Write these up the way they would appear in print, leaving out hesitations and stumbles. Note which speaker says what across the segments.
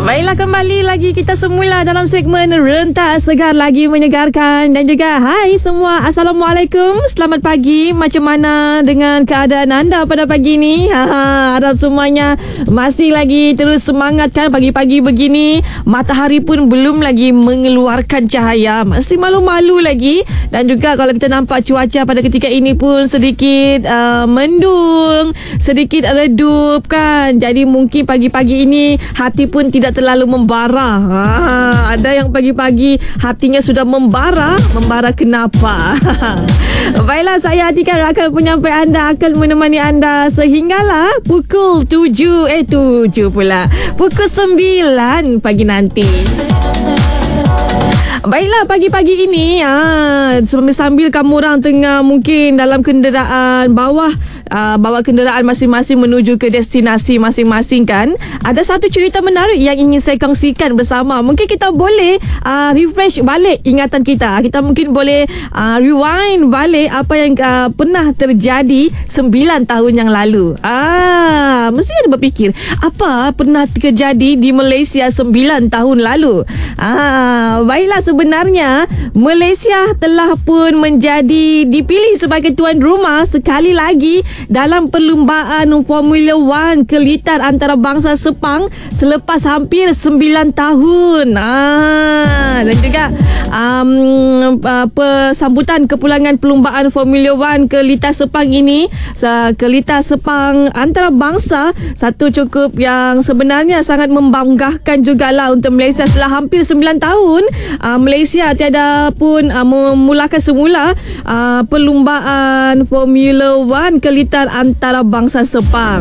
Speaker 1: Baiklah, kembali lagi kita semula dalam segmen Rentak Segar Lagi Menyegarkan. Dan juga hai semua, Assalamualaikum, selamat pagi. Macam mana dengan keadaan anda pada pagi ni? Harap semuanya masih lagi terus semangat kan. Pagi-pagi begini, matahari pun belum lagi mengeluarkan cahaya, masih malu-malu lagi. Dan juga kalau kita nampak cuaca pada ketika ini pun sedikit mendung, sedikit redup kan. Jadi mungkin pagi-pagi ini hati pun tidak terlalu membara. Ada yang pagi-pagi hatinya sudah membara. Membara kenapa? Baiklah, saya Atika akan penyampai anda, akan menemani anda sehinggalah pukul 7 pula. Pukul 9 pagi nanti. Baiklah, pagi-pagi ini sambil kamu orang tengah mungkin dalam kenderaan bawa kenderaan masing-masing menuju ke destinasi masing-masing kan, ada satu cerita menarik yang ingin saya kongsikan bersama. Mungkin kita boleh refresh balik ingatan kita. Kita mungkin boleh rewind balik apa yang pernah terjadi 9 tahun yang lalu. Mesti ada berfikir, apa pernah terjadi di Malaysia 9 tahun lalu? Baiklah, sebenarnya Malaysia telah pun dipilih sebagai tuan rumah sekali lagi dalam perlumbaan Formula 1 kelitar antarabangsa Sepang selepas hampir 9 tahun. Dan juga sambutan kepulangan perlumbaan Formula 1 kelitar Sepang ini, kelitar Sepang antarabangsa, satu cukup yang sebenarnya sangat membanggakan jugalah untuk Malaysia. Setelah hampir 9 tahun, Malaysia tiada pun memulakan semula perlumbaan Formula 1 kelitar antarabangsa Sepang.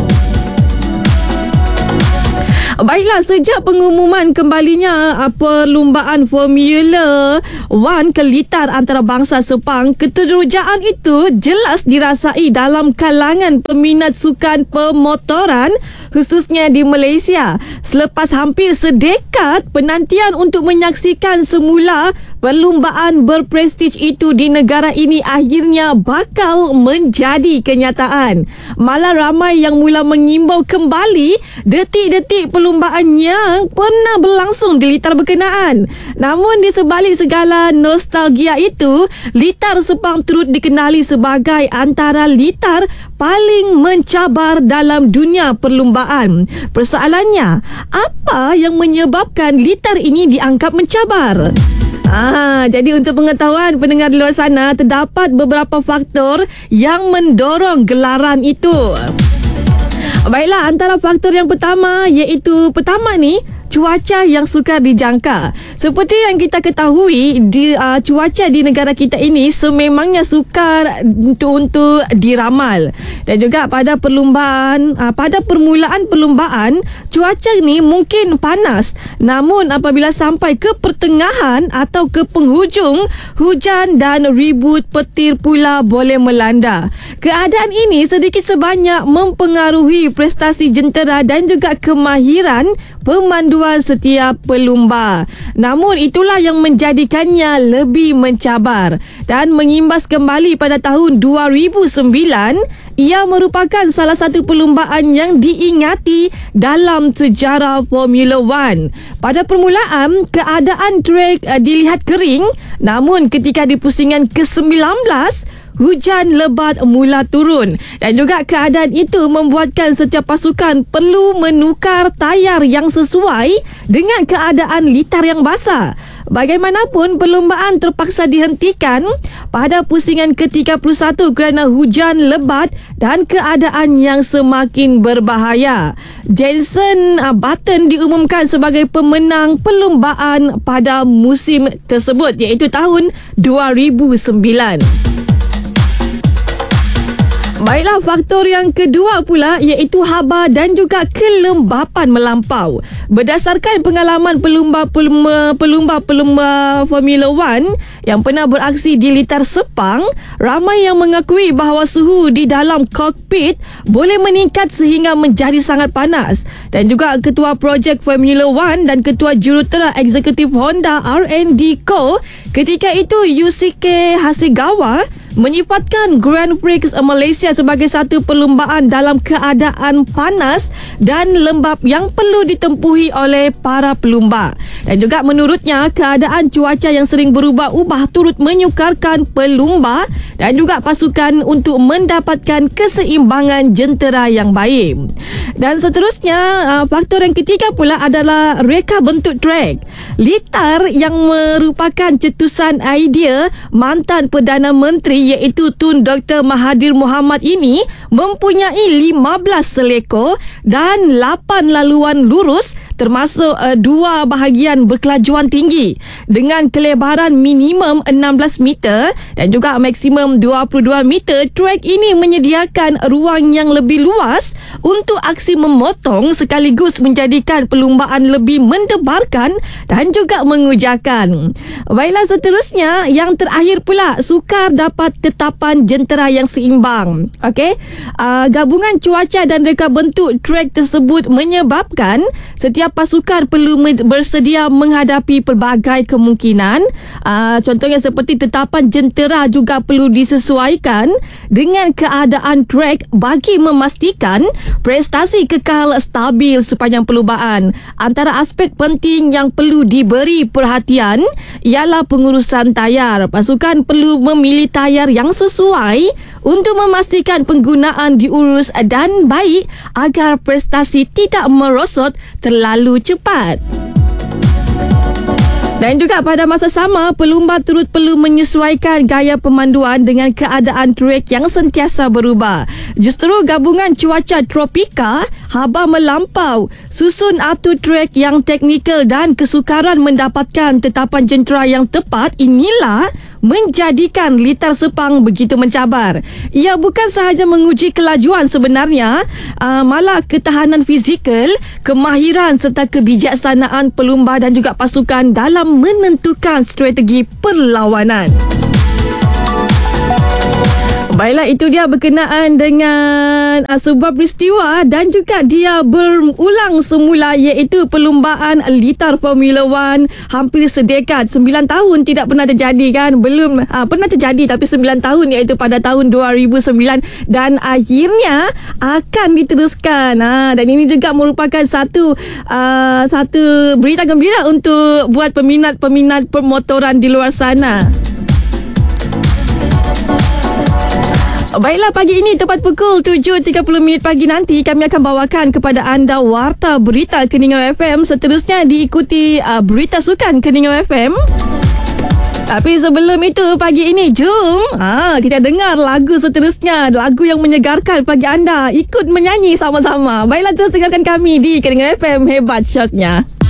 Speaker 1: Baiklah, sejak pengumuman kembalinya perlumbaan Formula 1 kelitar antarabangsa Sepang, keterujaan itu jelas dirasai dalam kalangan peminat sukan pemotoran, khususnya di Malaysia. Selepas hampir sedekad penantian untuk menyaksikan semula perlumbaan berprestij itu di negara ini akhirnya bakal menjadi kenyataan. Malah ramai yang mula mengimbau kembali detik-detik perlumbaan yang pernah berlangsung di litar berkenaan. Namun di sebalik segala nostalgia itu, litar Sepang turut dikenali sebagai antara litar paling mencabar dalam dunia perlumbaan. Persoalannya, apa yang menyebabkan litar ini dianggap mencabar? Jadi untuk pengetahuan pendengar di luar sana, terdapat beberapa faktor yang mendorong gelaran itu. Baiklah, antara faktor yang pertama iaitu cuaca yang sukar dijangka. Seperti yang kita ketahui, cuaca di negara kita ini sememangnya sukar untuk diramal. Dan juga pada permulaan perlumbaan, cuaca ni mungkin panas. Namun apabila sampai ke pertengahan atau ke penghujung, hujan dan ribut petir pula boleh melanda. Keadaan ini sedikit sebanyak mempengaruhi prestasi jentera dan juga kemahiran pemanduan setiap pelumba. Namun itulah yang menjadikannya lebih mencabar. Dan mengimbas kembali pada tahun 2009, ia merupakan salah satu perlumbaan yang diingati dalam sejarah Formula 1. Pada permulaan, keadaan trek dilihat kering, namun ketika di pusingan ke-19, hujan lebat mula turun. Dan juga keadaan itu membuatkan setiap pasukan perlu menukar tayar yang sesuai dengan keadaan litar yang basah. Bagaimanapun, perlumbaan terpaksa dihentikan pada pusingan ke-31 kerana hujan lebat dan keadaan yang semakin berbahaya. Jenson Button diumumkan sebagai pemenang perlumbaan pada musim tersebut, iaitu tahun 2009. Baiklah, faktor yang kedua pula iaitu haba dan juga kelembapan melampau. Berdasarkan pengalaman pelumba Formula 1 yang pernah beraksi di litar Sepang, ramai yang mengakui bahawa suhu di dalam kokpit boleh meningkat sehingga menjadi sangat panas. Dan juga ketua projek Formula 1 dan ketua jurutera eksekutif Honda R&D Co ketika itu Yusuke Hasegawa menyifatkan Grand Prix Malaysia sebagai satu perlumbaan dalam keadaan panas dan lembap yang perlu ditempuhi oleh para pelumba. Dan juga menurutnya, keadaan cuaca yang sering berubah-ubah turut menyukarkan pelumba dan juga pasukan untuk mendapatkan keseimbangan jentera yang baik. Dan seterusnya, faktor yang ketiga pula adalah reka bentuk trek. Litar yang merupakan cetusan idea mantan Perdana Menteri iaitu Tun Dr. Mahathir Mohamad ini mempunyai 15 selekor dan 8 laluan lurus termasuk 2 bahagian berkelajuan tinggi dengan kelebaran minimum 16 meter dan juga maksimum 22 meter. Trek ini menyediakan ruang yang lebih luas untuk aksi memotong sekaligus menjadikan perlumbaan lebih mendebarkan dan juga mengujakan. Baiklah, seterusnya yang terakhir pula, sukar dapat tetapan jentera yang seimbang. Okey, gabungan cuaca dan reka bentuk trek tersebut menyebabkan setiap pasukan perlu bersedia menghadapi pelbagai kemungkinan. Contohnya seperti tetapan jentera juga perlu disesuaikan dengan keadaan trek bagi memastikan prestasi kekal stabil sepanjang perlumbaan. Antara aspek penting yang perlu diberi perhatian ialah pengurusan tayar. Pasukan perlu memilih tayar yang sesuai untuk memastikan penggunaan diurus dan baik agar prestasi tidak merosot terlalu cepat. Dan juga pada masa sama, pelumba turut perlu menyesuaikan gaya pemanduan dengan keadaan trek yang sentiasa berubah. Justru gabungan cuaca tropika, haba melampau, susun atur trek yang teknikal dan kesukaran mendapatkan tetapan jentera yang tepat inilah menjadikan Litar Sepang begitu mencabar. Ia bukan sahaja menguji kelajuan sebenarnya, malah ketahanan fizikal, kemahiran serta kebijaksanaan pelumba dan juga pasukan dalam menentukan strategi perlawanan. Baiklah, itu dia berkenaan dengan sebuah peristiwa dan juga dia berulang semula iaitu perlumbaan Litar Formula 1 hampir sedekad. 9 tahun tidak pernah terjadi kan? Belum pernah terjadi tapi 9 tahun iaitu pada tahun 2009 dan akhirnya akan diteruskan. Dan ini juga merupakan satu berita gembira untuk buat peminat-peminat permotoran di luar sana. Baiklah, pagi ini tepat pukul 7.30 pagi nanti kami akan bawakan kepada anda Warta Berita Keningau FM. Seterusnya diikuti Berita Sukan Keningau FM. Tapi sebelum itu pagi ini jom kita dengar lagu seterusnya, lagu yang menyegarkan pagi anda. Ikut menyanyi sama-sama. Baiklah, terus dengarkan kami di Keningau FM, hebat syoknya.